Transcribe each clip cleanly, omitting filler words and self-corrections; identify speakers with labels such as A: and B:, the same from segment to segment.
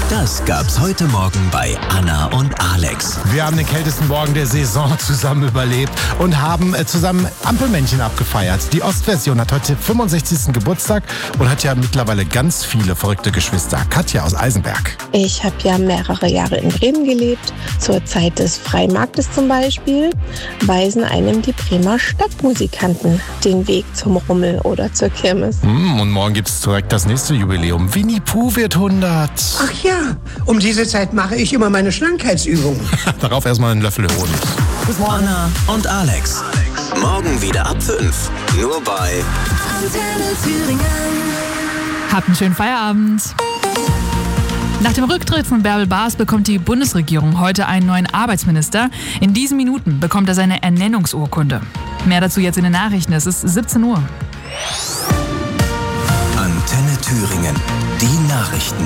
A: Das gab's heute Morgen bei Anna und Alex.
B: Wir haben den kältesten Morgen der Saison zusammen überlebt und haben zusammen Ampelmännchen abgefeiert. Die Ostversion hat heute 65. Geburtstag und hat ja mittlerweile ganz viele verrückte Geschwister. Katja aus Eisenberg.
C: Ich habe ja mehrere Jahre in Bremen gelebt. Zur Zeit des Freimarktes zum Beispiel weisen einem die Bremer Stadtmusikanten den Weg zum Rummel oder zur Kirmes.
B: Und morgen gibt's direkt das nächste Jubiläum. Winnie Pooh wird 100.
D: Ach ja, um diese Zeit mache ich immer meine Schlankheitsübungen.
B: Darauf erstmal einen Löffel Honig.
A: Bis morgen. Anna und Alex. Morgen wieder ab 5. Nur bei
E: Antenne Thüringen.
F: Habt einen schönen Feierabend. Nach dem Rücktritt von Bärbel Baas bekommt die Bundesregierung heute einen neuen Arbeitsminister. In diesen Minuten bekommt er seine Ernennungsurkunde. Mehr dazu jetzt in den Nachrichten. Es ist 17 Uhr.
A: Antenne Thüringen. Die Nachrichten.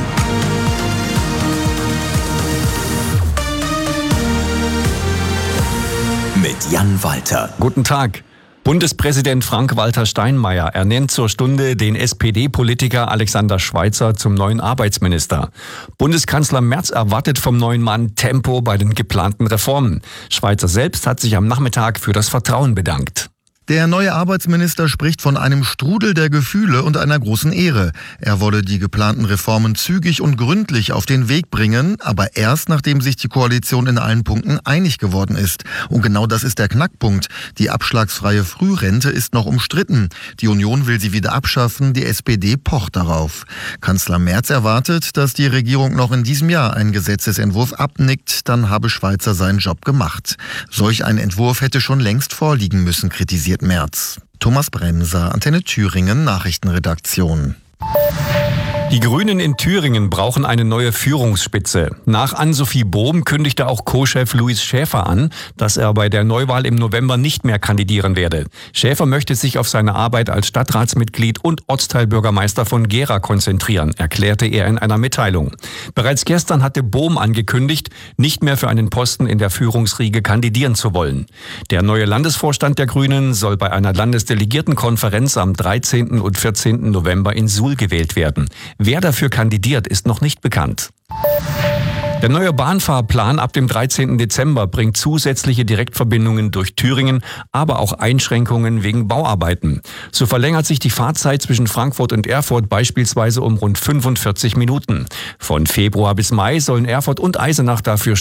A: Mit Jan Walter.
G: Guten Tag. Bundespräsident Frank-Walter Steinmeier ernennt zur Stunde den SPD-Politiker Alexander Schweitzer zum neuen Arbeitsminister. Bundeskanzler Merz erwartet vom neuen Mann Tempo bei den geplanten Reformen. Schweitzer selbst hat sich am Nachmittag für das Vertrauen bedankt.
H: Der neue Arbeitsminister spricht von einem Strudel der Gefühle und einer großen Ehre. Er wolle die geplanten Reformen zügig und gründlich auf den Weg bringen, aber erst nachdem sich die Koalition in allen Punkten einig geworden ist. Und genau das ist der Knackpunkt. Die abschlagsfreie Frührente ist noch umstritten. Die Union will sie wieder abschaffen, die SPD pocht darauf. Kanzler Merz erwartet, dass die Regierung noch in diesem Jahr einen Gesetzesentwurf abnickt, dann habe Schweitzer seinen Job gemacht. Solch ein Entwurf hätte schon längst vorliegen müssen, kritisiert Merz. Thomas Bremser, Antenne Thüringen, Nachrichtenredaktion.
G: Die Grünen in Thüringen brauchen eine neue Führungsspitze. Nach Ann-Sophie Bohm kündigte auch Co-Chef Louis Schäfer an, dass er bei der Neuwahl im November nicht mehr kandidieren werde. Schäfer möchte sich auf seine Arbeit als Stadtratsmitglied und Ortsteilbürgermeister von Gera konzentrieren, erklärte er in einer Mitteilung. Bereits gestern hatte Bohm angekündigt, nicht mehr für einen Posten in der Führungsriege kandidieren zu wollen. Der neue Landesvorstand der Grünen soll bei einer Landesdelegiertenkonferenz am 13. und 14. November in Suhl gewählt werden. Wer dafür kandidiert, ist noch nicht bekannt. Der neue Bahnfahrplan ab dem 13. Dezember bringt zusätzliche Direktverbindungen durch Thüringen, aber auch Einschränkungen wegen Bauarbeiten. So verlängert sich die Fahrzeit zwischen Frankfurt und Erfurt beispielsweise um rund 45 Minuten. Von Februar bis Mai sollen Erfurt und Eisenach dafür